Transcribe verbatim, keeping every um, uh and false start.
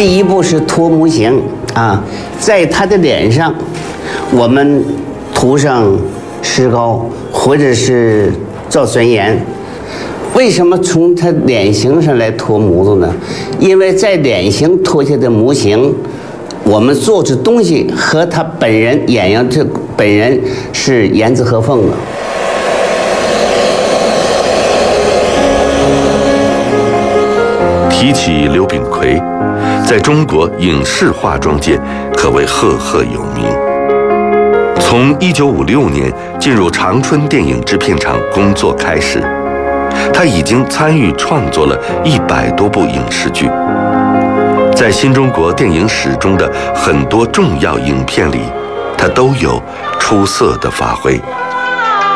第一步是涂模型啊，在他的脸上，我们涂上石膏或者是皂酸盐。为什么从他脸型上来涂模子呢？因为在脸型涂下的模型，我们做出东西和他本人演员这本人是严丝合缝的。 提起刘秉奎，在中国影视化妆界可谓赫赫有名。从一九五六年进入长春电影制片厂工作开始，他已经参与创作了一百多部影视剧。在新中国电影史中的很多重要影片里，他都有出色的发挥。